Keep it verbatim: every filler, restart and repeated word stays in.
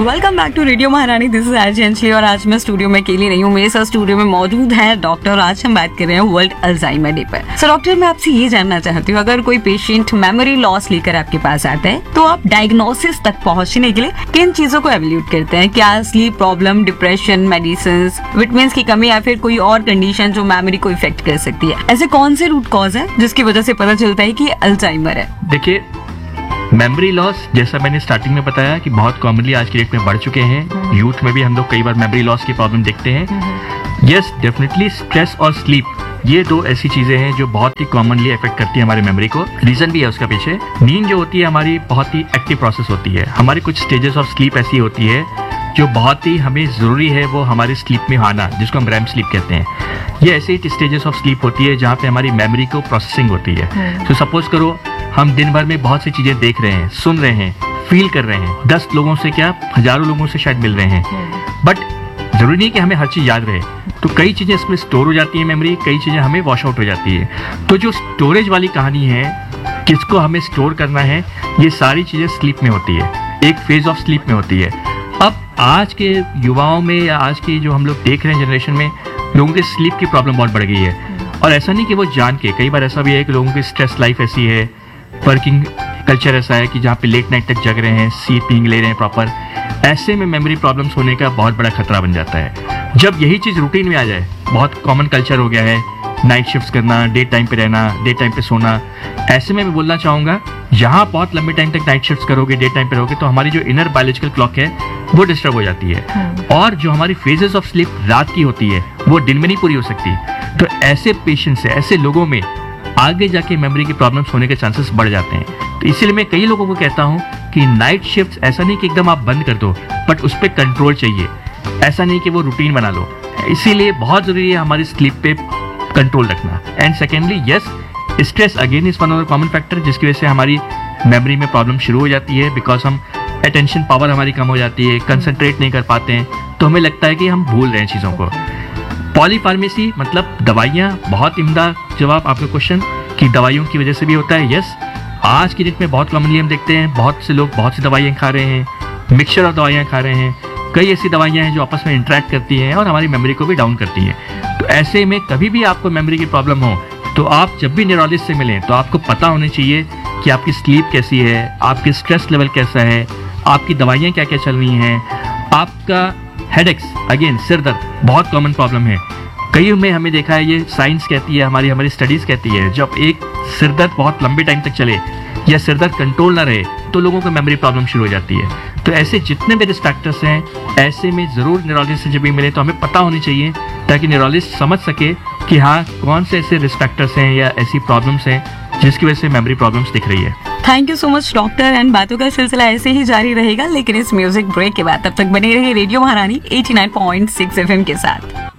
Welcome back to radio महारानी। This is RJ Anjali और आज मैं स्टूडियो में अकेली नहीं हूँ। मेरे साथ स्टूडियो में मौजूद है डॉक्टर। आज हम बात कर रहे हैं वर्ल्ड अल्जाइमर डे पर। सो डॉक्टर, मैं आपसे ये जानना चाहती हूँ, अगर कोई पेशेंट मेमोरी लॉस लेकर आपके पास आता है तो आप डायग्नोसिस तक पहुँचने के लिए किन चीजों को एवेल्यूट करते हैं? क्या sleep problem, depression, medicine, vitamin की कमी या फिर कोई और कंडीशन जो मेमोरी को इफेक्ट कर सकती है? ऐसे कौन से रूट कॉज है जिसकी वजह से पता चलता है कि अल्जाइमर है? देखिए, मेमोरी लॉस जैसा मैंने स्टार्टिंग में बताया कि बहुत कॉमनली आज की डेट में बढ़ चुके हैं। यूथ में भी हम लोग कई बार मेमोरी लॉस की प्रॉब्लम देखते हैं। यस, डेफिनेटली स्ट्रेस और स्लीप, ये दो ऐसी चीजें हैं जो बहुत ही कॉमनली इफेक्ट करती है हमारी मेमोरी को। रीजन भी है उसका पीछे। नींद जो होती है हमारी बहुत ही एक्टिव प्रोसेस होती है। हमारी कुछ स्टेजेस ऑफ स्लीप ऐसी होती है जो बहुत ही हमें जरूरी है वो हमारे स्लीप में आना, जिसको हम रैम स्लीप कहते हैं। ये ऐसे ही स्टेजेस ऑफ स्लीप होती है जहाँ पे हमारी मेमोरी को प्रोसेसिंग होती है। तो सपोज करो हम दिन भर में बहुत सी चीजें देख रहे हैं, सुन रहे हैं, फील कर रहे हैं। दस लोगों से क्या हजारों लोगों से शायद मिल रहे हैं, बट जरूरी नहीं कि हमें हर चीज याद रहे। तो कई चीजें इसमें स्टोर हो जाती है मेमोरी, कई चीजें हमें वॉश आउट हो जाती है। तो जो स्टोरेज वाली कहानी है, किसको हमें स्टोर करना है, ये सारी चीजें स्लीप में होती है, एक फेज ऑफ स्लीप में होती है। अब आज के युवाओं में या आज की जो हम लोग देख रहे हैं जनरेशन में, लोगों के स्लीप की प्रॉब्लम बहुत बढ़ गई है। और ऐसा नहीं कि वो जान के, कई बार ऐसा भी है कि लोगों की स्ट्रेस लाइफ ऐसी है, वर्किंग कल्चर ऐसा है कि जहाँ पे लेट नाइट तक जग रहे हैं, स्लीपिंग ले रहे हैं प्रॉपर। ऐसे में मेमोरी प्रॉब्लम्स होने का बहुत बड़ा खतरा बन जाता है। जब यही चीज़ रूटीन में आ जाए, बहुत कॉमन कल्चर हो गया है नाइट शिफ्ट्स करना, डे टाइम पे रहना, डे टाइम पे सोना। ऐसे में मैं बोलना चाहूँगा, जहाँ बहुत लंबे टाइम तक नाइट शिफ्ट्स करोगे, डे टाइम पे रहोगे, तो हमारी जो इनर बायोलॉजिकल क्लॉक है वो डिस्टर्ब हो जाती है। और जो हमारी फेजेस ऑफ स्लीप रात की होती है वो दिन में नहीं पूरी हो सकती। तो ऐसे पेशेंट्स, ऐसे लोगों में आगे जाके मेमोरी की प्रॉब्लम्स होने के चांसेस बढ़ जाते हैं। तो इसीलिए मैं कई लोगों को कहता हूँ कि नाइट शिफ्ट्स ऐसा नहीं कि एकदम आप बंद कर दो, बट उस पर कंट्रोल चाहिए। ऐसा नहीं कि वो रूटीन बना लो। इसीलिए बहुत जरूरी है हमारी स्लीप पे कंट्रोल रखना। And secondly, yes, stress again is one of the common factor जिसकी वजह से हमारी मेमोरी में प्रॉब्लम शुरू हो जाती है। बिकॉज हम अटेंशन पावर हमारी कम हो जाती है, कंसंट्रेट नहीं कर पाते हैं, तो हमें लगता है कि हम भूल रहे हैं चीज़ों को। पॉलीफार्मेसी मतलब दवाइयाँ, बहुत इम्दा जवाब आपका क्वेश्चन कि दवाइयों की वजह से भी होता है। यस, आज की डेट में बहुत कॉमनली हम देखते हैं बहुत से लोग बहुत सी दवाइयाँ खा रहे हैं, मिक्सचर ऑफ दवाइयाँ खा रहे हैं। कई ऐसी दवाइयाँ हैं जो आपस में इंटरेक्ट करती हैं और हमारी मेमोरी को भी डाउन करती हैं। तो ऐसे में कभी भी आपको मेमोरी की प्रॉब्लम हो तो आप जब भी न्यूरोलॉजिस्ट से मिलें तो आपको पता होनी चाहिए कि आपकी स्लीप कैसी है, आपकी स्ट्रेस लेवल कैसा है, आपकी दवाइयाँ क्या क्या चल रही हैं, आपका हेडेक्स, अगेन सिर दर्द बहुत कॉमन प्रॉब्लम है। कई में हमें देखा है, ये साइंस कहती है, हमारी हमारी स्टडीज़ कहती है, जब एक सिर दर्द बहुत लंबे टाइम तक चले या सिर दर्द कंट्रोल ना रहे तो लोगों को मेमोरी प्रॉब्लम शुरू हो जाती है। तो ऐसे जितने भी रिस्क फैक्टर्स हैं, ऐसे में ज़रूर न्यूरोलॉजिस्ट से जब भी मिले तो हमें पता होनी चाहिए, ताकि न्यूरोलॉजिस्ट समझ सके कि हाँ कौन से ऐसे रिस्क फैक्टर्स हैं या ऐसी प्रॉब्लम्स हैं जिसकी वजह से मेमोरी प्रॉब्लम्स दिख रही है। Thank you so much doctor. And बातों का सिलसिला ऐसे ही जारी रहेगा, लेकिन इस म्यूजिक ब्रेक के बाद। तब तक बने रहे रेडियो महारानी eighty nine point six F M के साथ।